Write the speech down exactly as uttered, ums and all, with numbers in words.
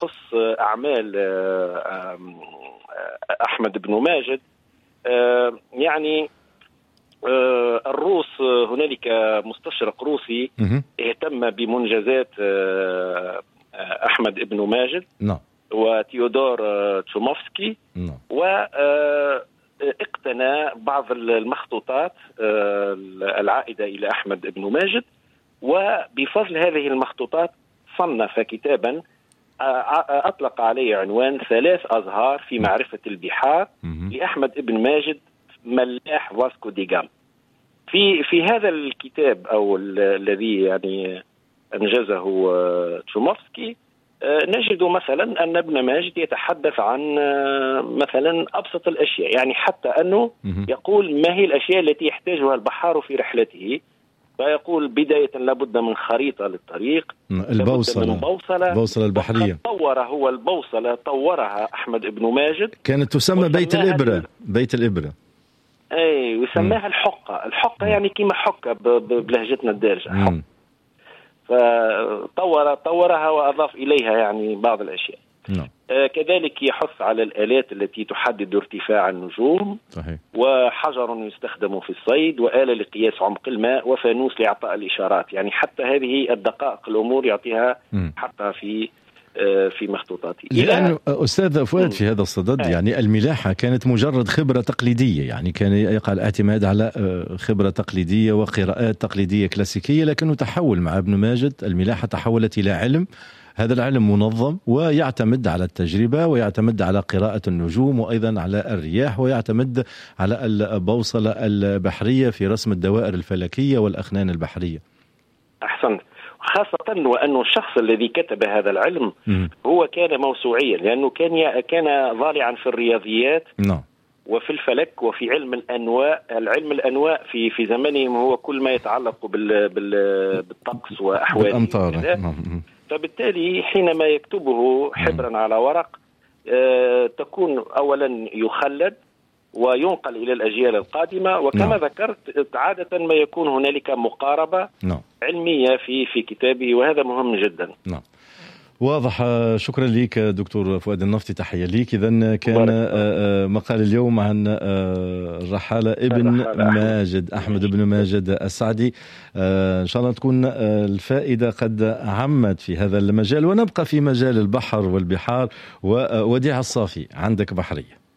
يخص أعمال أحمد بن ماجد، يعني الروس هنالك مستشرق روسي اهتم بمنجزات أحمد بن ماجد وتيودور تشوموفسكي واقتنى بعض المخطوطات العائدة إلى أحمد بن ماجد، وبفضل هذه المخطوطات صنف كتابا أطلق عليه عنوان ثلاث أزهار في معرفة البحار لأحمد بن ماجد ملاح فاسكو دي جام. في في هذا الكتاب أو الذي يعني أنجزه تشوموفسكي نجد مثلا أن ابن ماجد يتحدث عن مثلا أبسط الأشياء، يعني حتى أنه يقول ما هي الأشياء التي يحتاجها البحار في رحلته، فيقول بداية لابد من خريطة للطريق، البوصلة البوصلة البوصلة البحرية، طور هو البوصلة طورها أحمد بن ماجد، كانت تسمى بيت الإبرة، بيت الإبرة أي ويسماها الحقة. الحقة يعني كما حقة بلهجتنا الدارجة، حقة. فطور طورها وأضاف إليها يعني بعض الأشياء. نعم. آه كذلك يحث على الآلات التي تحدد ارتفاع النجوم. صحيح. وحجر يستخدم في الصيد، وآلة لقياس عمق الماء، وفانوس لإعطاء الإشارات. يعني حتى هذه الدقائق الأمور يعطيها حتى في آه في مخطوطاته. لأن أستاذ فؤاد في هذا الصدد آه. يعني الملاحة كانت مجرد خبرة تقليدية، يعني كان يقع الاعتماد على خبرة تقليدية وقراءات تقليدية كلاسيكية، لكنه تحول مع ابن ماجد الملاحة تحولت إلى علم. هذا العلم منظم ويعتمد على التجربة ويعتمد على قراءة النجوم وأيضا على الرياح ويعتمد على البوصلة البحرية في رسم الدوائر الفلكية والأخنان البحرية. أحسنت. خاصة وأنه الشخص الذي كتب هذا العلم م. هو كان موسوعيا، لأنه كان كان ضالعا في الرياضيات نعم. وفي الفلك وفي علم الأنواء. العلم الأنواء في في زمانهم هو كل ما يتعلق بال بال بالطقس وأحوال الأمطار. فبالتالي حينما يكتبه حبرا على ورق آه تكون أولا يخلد وينقل إلى الأجيال القادمة، وكما نعم. ذكرت عادة ما يكون هنالك مقاربة نعم. علمية في في كتابه، وهذا مهم جدا. نعم. واضح. شكرا لك دكتور فؤاد النفطي، تحية ليك. إذن كان مقال اليوم عن الرحالة ابن ماجد أحمد بن ماجد السعدي. إن شاء الله تكون الفائدة قد عمت في هذا المجال، ونبقى في مجال البحر والبحار. ووديع الصافي، عندك بحرية.